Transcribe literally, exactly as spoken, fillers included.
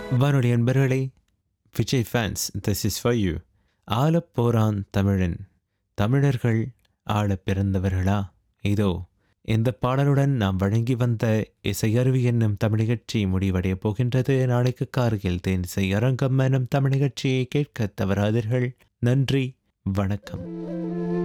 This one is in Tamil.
வானொலி அன்பர்களே, Vijay fans, this is for you. ஆளப் போறான் தமிழன், தமிழர்கள் ஆளப் பிறந்தவர்களா? இதோ இந்த பாடலுடன் நாம் வழங்கி வந்த இசையருவி என்னும் தமிழ் நிகழ்ச்சி முடிவடையப் போகின்றது. நாளைக்கு கார்கில் தேனிசை அரங்கம் எனும் தமிழ் நிகழ்ச்சியை கேட்க தவறாதீர்கள். நன்றி, வணக்கம்.